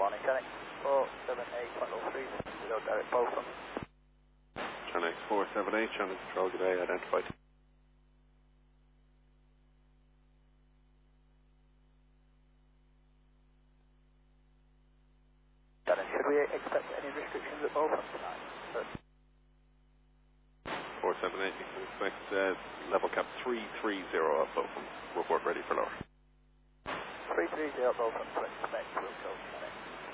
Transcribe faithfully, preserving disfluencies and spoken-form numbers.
morning, Channel four seven eight, level three zero, direct Bolton. Channel four seven eight, Channel Control, good day, identified. Channel, should we expect any restrictions at Bolton tonight? four seven eight, you can expect uh, level cap three three zero at Bolton. Report ready for lower. three three zero Bolton, to expect, we'll go.